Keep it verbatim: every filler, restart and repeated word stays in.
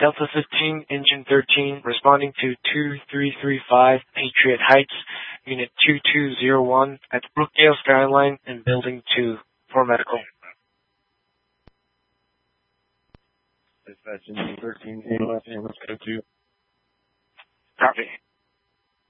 Delta fifteen, Engine thirteen, responding to two three three five Patriot Heights, Unit two two zero one at Brookdale Skyline in Building two for medical. Dispatch Engine thirteen, ambulance, ambulance code two. Copy.